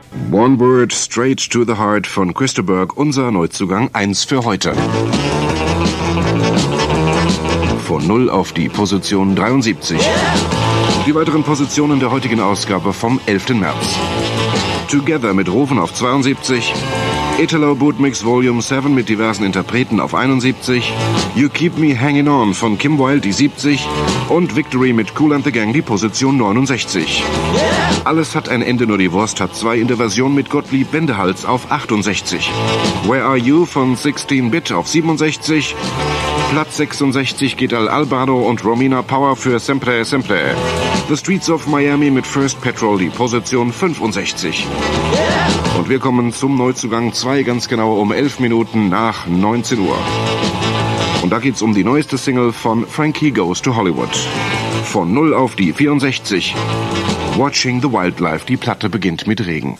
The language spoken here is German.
One Word Straight to the Heart von Christa Burke, unser Neuzugang 1 für heute. Von 0 auf die Position 73. Die weiteren Positionen der heutigen Ausgabe vom 11. März. Together mit Rufen auf 72. Italo Bootmix Volume 7 mit diversen Interpreten auf 71. You Keep Me Hanging On von Kim Wilde die 70. Und Victory mit Kool and the Gang die Position 69. Alles hat ein Ende, nur die Wurst hat 2 in der Version mit Gottlieb Wendehals auf 68. Where Are You von 16-Bit auf 67. Platz 66 geht Al Albano und Romina Power für Sempre Sempre. The Streets of Miami mit First Petrol die Position 65. Und wir kommen zum Neuzugang 2 ganz genau um 11 Minuten nach 19 Uhr. Und da geht's um die neueste Single von Frankie Goes to Hollywood. Von 0 auf die 64. Watching the Wildlife, die Platte beginnt mit Regen.